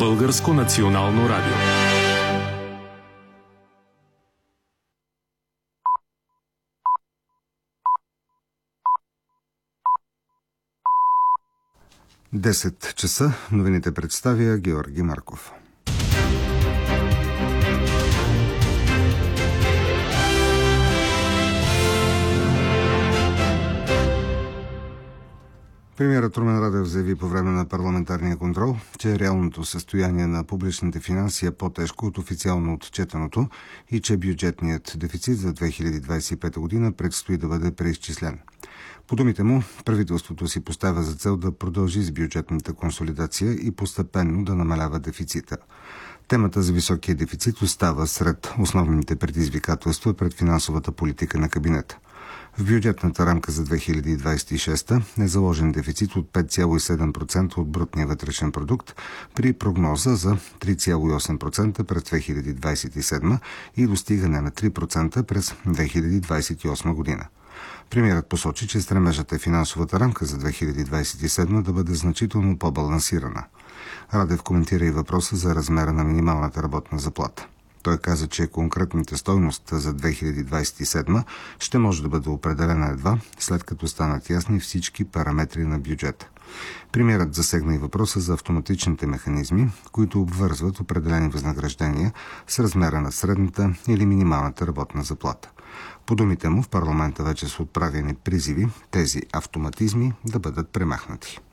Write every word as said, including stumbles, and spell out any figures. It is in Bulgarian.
Българско национално радио. десет часа. Новините представя Георги Марков. Премиерът Румен Радев заяви по време на парламентарния контрол, че реалното състояние на публичните финанси е по-тежко от официално отчетеното и че бюджетният дефицит за две хиляди двадесет и пета година предстои да бъде преизчислен. По думите му, правителството си поставя за цел да продължи с бюджетната консолидация и постепенно да намалява дефицита. Темата за високия дефицит остава сред основните предизвикателства пред финансовата политика на кабинета. В бюджетната рамка за две хиляди двадесет и шеста е заложен дефицит от пет цяло и седем процента от брутния вътрешен продукт при прогноза за три цяло и осем процента през две хиляди двадесет и седма и достигане на три процента през две хиляди двадесет и осма година. Премиерът посочи, че стремежът е финансовата рамка за две хиляди двадесет и седма да бъде значително по-балансирана. Радев коментира и въпроса за размера на минималната работна заплата. Той каза, че конкретната стойност за две хиляди двадесет и седма ще може да бъде определена едва, след като станат ясни всички параметри на бюджета. Премиерът засегна и въпроса за автоматичните механизми, които обвързват определени възнаграждения с размера на средната или минималната работна заплата. По думите му, в парламента вече са отправени призиви тези автоматизми да бъдат премахнати.